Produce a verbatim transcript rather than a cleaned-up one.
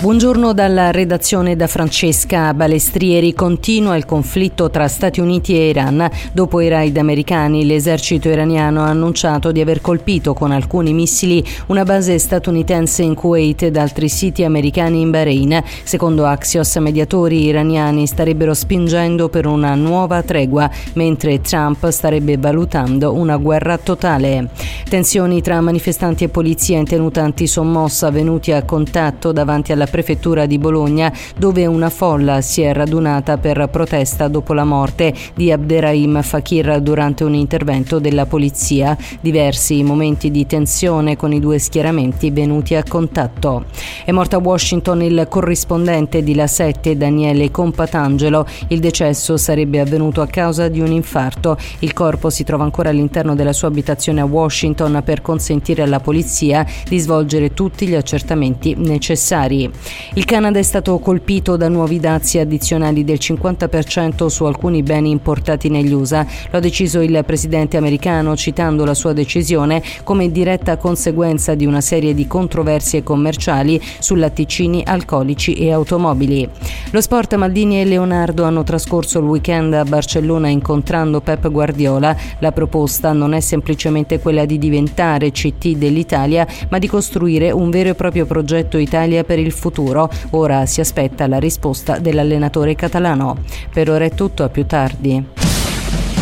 Buongiorno dalla redazione da Francesca Balestrieri. Continua il conflitto tra Stati Uniti e Iran. Dopo i raid americani, l'esercito iraniano ha annunciato di aver colpito con alcuni missili una base statunitense in Kuwait ed altri siti americani in Bahrain. Secondo Axios, mediatori iraniani starebbero spingendo per una nuova tregua, mentre Trump starebbe valutando una guerra totale. Tensioni tra manifestanti e polizia in tenuta antisommossa venuti a contatto davanti alla prefettura di Bologna, dove una folla si è radunata per protesta dopo la morte di Abderrahim Fakir durante un intervento della polizia. Diversi momenti di tensione con i due schieramenti venuti a contatto. È morto a Washington il corrispondente di La sette Daniele Compatangelo. Il decesso sarebbe avvenuto a causa di un infarto. Il corpo si trova ancora all'interno della sua abitazione a Washington per consentire alla polizia di svolgere tutti gli accertamenti necessari. Il Canada è stato colpito da nuovi dazi addizionali del cinquanta per cento su alcuni beni importati negli U S A. Lo ha deciso il presidente americano, citando la sua decisione come diretta conseguenza di una serie di controversie commerciali su latticini, alcolici e automobili. Lo sport: Maldini e Leonardo hanno trascorso il weekend a Barcellona incontrando Pep Guardiola. La proposta non è semplicemente quella di diventare C T dell'Italia, ma di costruire un vero e proprio progetto Italia per il futuro. Ora si aspetta la risposta dell'allenatore catalano. Per ora è tutto, a più tardi.